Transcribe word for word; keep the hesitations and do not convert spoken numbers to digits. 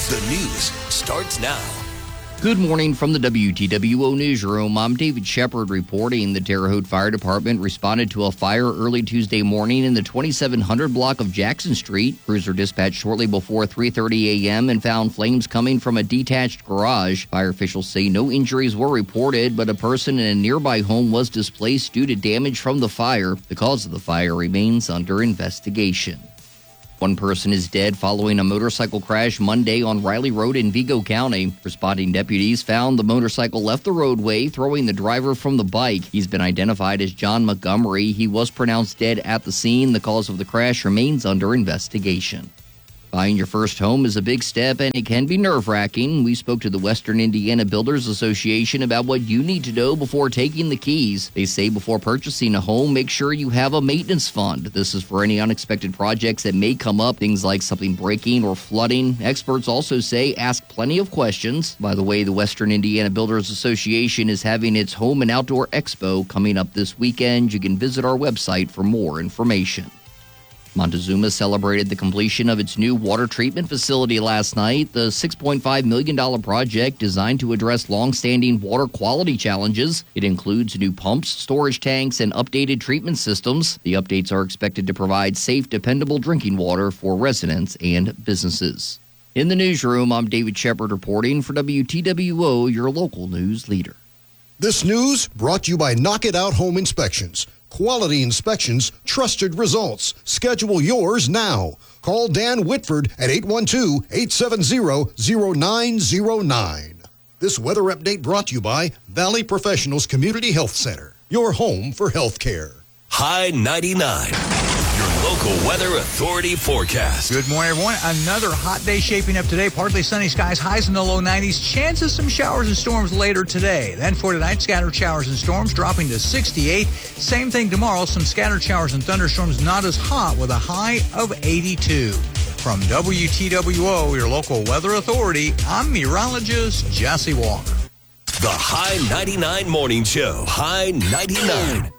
The news starts now. Good morning from the W T W O Newsroom. I'm David Shepard reporting. The Terre Haute Fire Department responded to a fire early Tuesday morning in the twenty-seven hundred block of Jackson Street. Crews were dispatched shortly before three thirty a.m. and found flames coming from a detached garage. Fire officials say no injuries were reported, but a person in a nearby home was displaced due to damage from the fire. The cause of the fire remains under investigation. One person is dead following a motorcycle crash Monday on Riley Road in Vigo County. Responding deputies found the motorcycle left the roadway, throwing the driver from the bike. He's been identified as John Montgomery. He was pronounced dead at the scene. The cause of the crash remains under investigation. Buying your first home is a big step, and it can be nerve-wracking. We spoke to the Western Indiana Builders Association about what you need to know before taking the keys. They say before purchasing a home, make sure you have a maintenance fund. This is for any unexpected projects that may come up, things like something breaking or flooding. Experts also say ask plenty of questions. By the way, the Western Indiana Builders Association is having its Home and Outdoor Expo coming up this weekend. You can visit our website for more information. Montezuma celebrated the completion of its new water treatment facility last night. The six point five million dollars project designed to address long-standing water quality challenges. It includes new pumps, storage tanks, and updated treatment systems. The updates are expected to provide safe, dependable drinking water for residents and businesses. In the newsroom, I'm David Shepard reporting for W T W O, your local news leader. This news brought to you by Knock It Out Home Inspections. Quality inspections, trusted results. Schedule yours now. Call Dan Whitford at eight one two, eight seven zero, zero nine zero nine. This weather update brought to you by Valley Professionals Community Health Center, your home for health care. High ninety-nine, your local weather authority forecast. Good morning, everyone. Another hot day shaping up today. Partly sunny skies, highs in the low nineties. Chances some showers and storms later today. Then for tonight, scattered showers and storms dropping to sixty-eight. Same thing tomorrow. Some scattered showers and thunderstorms, not as hot, with a high of eighty-two. From W T W O, your local weather authority, I'm meteorologist Jesse Walker. The High ninety-nine Morning Show. High ninety-nine.